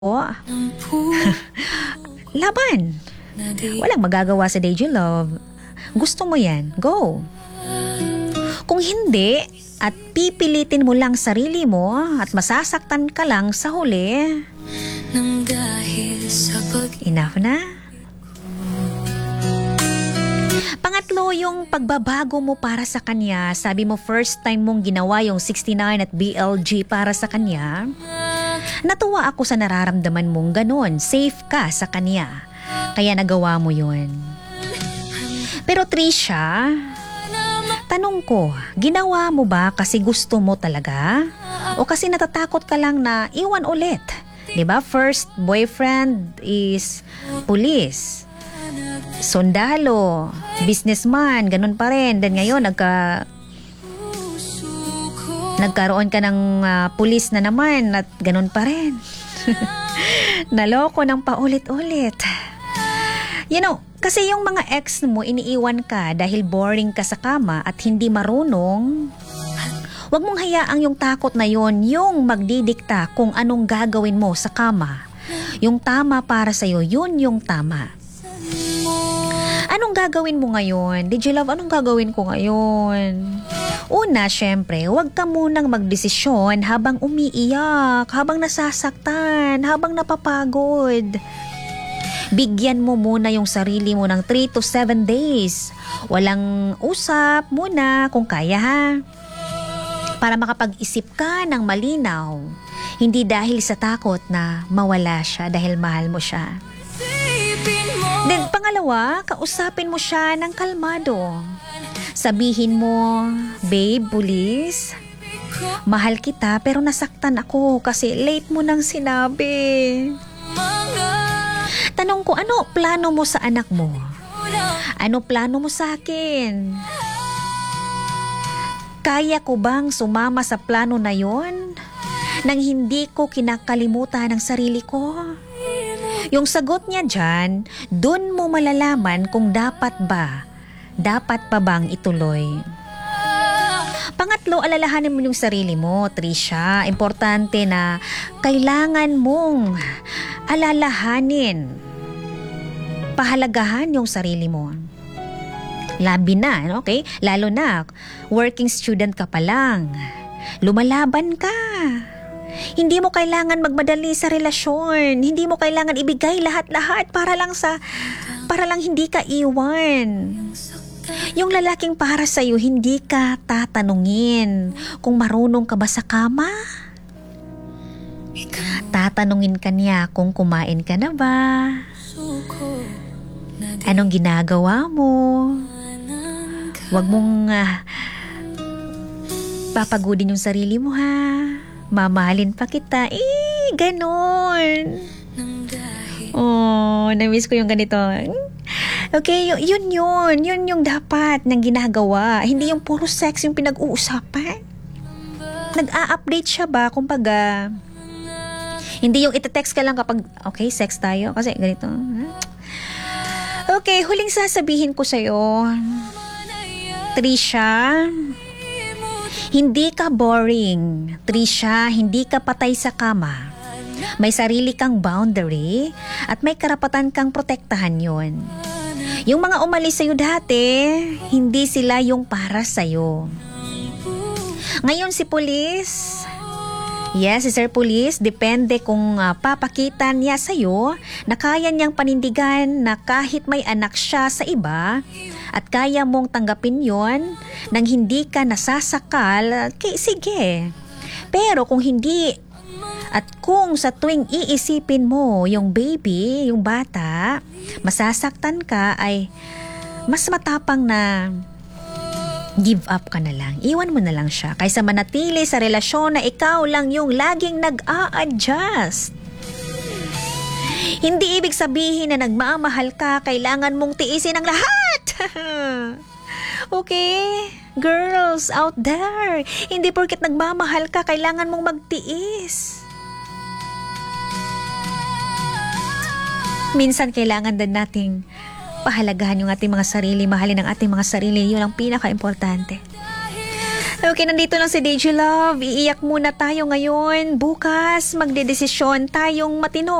Oh, laban. Walang magagawa sa Did You Love. Gusto mo yan, go. Kung hindi, at pipilitin mo lang sarili mo at masasaktan ka lang sa huli, enough na. Pangatlo, yung pagbabago mo para sa kanya. Sabi mo first time mong ginawa yung 69 at BLG para sa kanya. Natuwa ako sa nararamdaman mong ganon. Safe ka sa kanya. Kaya nagawa mo yun. Pero Trisha, tanong ko, ginawa mo ba kasi gusto mo talaga? O kasi natatakot ka lang na iwan ulit? Diba? First boyfriend is police. Sundalo, businessman, ganun pa rin. Then ngayon, nagkaroon ka ng pulis na naman at ganun pa rin. Naloko ng paulit-ulit. You know, kasi yung mga ex mo iniiwan ka dahil boring ka sa kama at hindi marunong, wag mong hayaang yung takot na yon yung magdidikta kung anong gagawin mo sa kama. Yung tama para sa'yo, yun yung tama. Anong gagawin mo ngayon? Did you love, anong gagawin ko ngayon? Una, syempre, huwag ka munang magdesisyon habang umiiyak, habang nasasaktan, habang napapagod. Bigyan mo muna yung sarili mo ng 3 to 7 days. Walang usap muna kung kaya ha. Para makapag-isip ka ng malinaw. Hindi dahil sa takot na mawala siya dahil mahal mo siya. Then pangalawa, kausapin mo siya ng kalmado. Sabihin mo, babe, please, mahal kita pero nasaktan ako kasi late mo nang sinabi. Tanong ko, ano plano mo sa anak mo? Ano plano mo sa akin? Kaya ko bang sumama sa plano na yon nang hindi ko kinakalimutan ang sarili ko? Yung sagot niya dyan, dun mo malalaman kung dapat pa bang ituloy. Pangatlo, alalahanin mo yung sarili mo, Trisha. Importante na kailangan mong alalahanin, pahalagahan yung sarili mo. Labi na, okay? Lalo na, working student ka pa lang. Lumalaban ka. Hindi mo kailangan magmadali sa relasyon. Hindi mo kailangan ibigay lahat-lahat para lang hindi ka iwan. Yung lalaking para sa'yo, hindi ka tatanungin kung marunong ka ba sa kama. Tatanungin ka niya kung kumain ka na ba. Anong ginagawa mo? Huwag mong papagudin yung sarili mo ha. Mamahalin pa kita. Ganon. Oh, na-miss ko yung ganito. Okay, yun yung dapat nang ginagawa. Hindi yung puro sex yung pinag-uusapan. Nag-a-update siya ba? Kumbaga, hindi yung ite-text ka lang kapag, okay, sex tayo. Kasi ganito. Okay, huling sasabihin ko sa'yo, Trisha, hindi ka boring. Trisha, hindi ka patay sa kama. May sarili kang boundary at may karapatan kang protektahan yon. Yung mga umalis sa'yo dati, hindi sila yung para sa'yo. Ngayon si Police, yes, si Sir Police, depende kung papakita niya sa'yo na kaya niyang panindigan na kahit may anak siya sa iba at kaya mong tanggapin yon nang hindi ka nasasakal, sige. Pero kung hindi at kung sa tuwing iisipin mo yung baby, yung bata, masasaktan ka, ay mas matapang na give up ka na lang. Iwan mo na lang siya kaysa manatili sa relasyon na ikaw lang yung laging nag-a-adjust. Hindi ibig sabihin na nagmamahal ka, kailangan mong tiisin ang lahat. Okay? Girls out there, hindi porket nagmamahal ka, kailangan mong magtiis. Minsan kailangan din nating pahalagahan yung ating mga sarili, mahalin ang ating mga sarili. Yun ang pinaka-importante. Okay, nandito lang si DJ Love. Iiyak muna tayo ngayon. Bukas, magdedesisyon tayong matino.